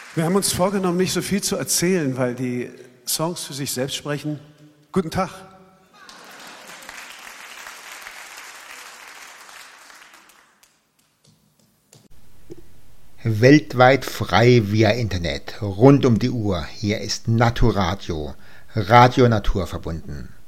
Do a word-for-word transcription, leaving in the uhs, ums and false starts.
Wir haben uns vorgenommen, nicht so viel zu erzählen, weil die Songs für sich selbst sprechen. Guten Tag. Weltweit frei via Internet, rund um die Uhr. Hier ist Naturadio, Radio Natur verbunden.